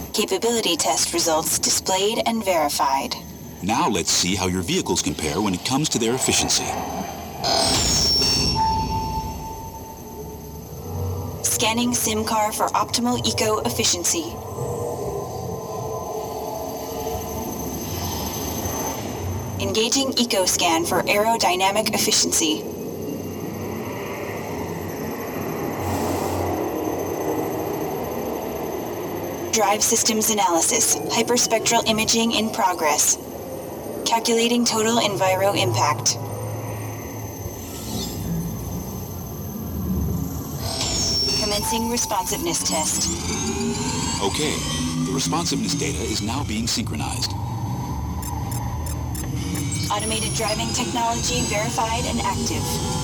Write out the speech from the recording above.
Capability test results displayed and verified. Now let's see how your vehicles compare when it comes to their efficiency. Scanning SimCar for optimal eco-efficiency. Engaging EcoScan for aerodynamic efficiency. Drive systems analysis. Hyperspectral imaging in progress. Calculating total enviro impact. Commencing responsiveness test. Okay, the responsiveness data is now being synchronized. Automated driving technology verified and active.